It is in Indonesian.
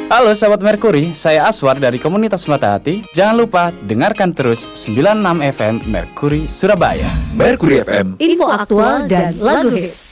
Halo sahabat Merkuri, saya Aswar dari komunitas Mata Hati. Jangan lupa dengarkan terus 96 FM Merkuri Surabaya. Merkuri FM, info aktual dan lagu hits.